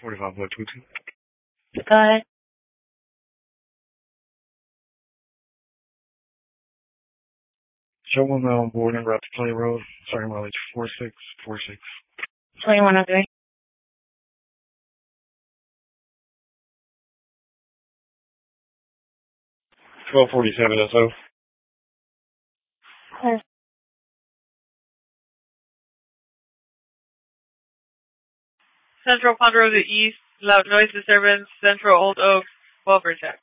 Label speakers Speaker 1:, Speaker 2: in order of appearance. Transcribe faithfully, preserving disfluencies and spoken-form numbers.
Speaker 1: forty-five Blood two two.
Speaker 2: Go ahead.
Speaker 1: Show one on board and Raptor Play Road. Starting mileage four six four six.
Speaker 2: twenty-one oh three.
Speaker 1: twelve forty-seven S O.
Speaker 2: Clear.
Speaker 3: Central Ponderosa East, loud noise disturbance, Central Old Oak, welfare check.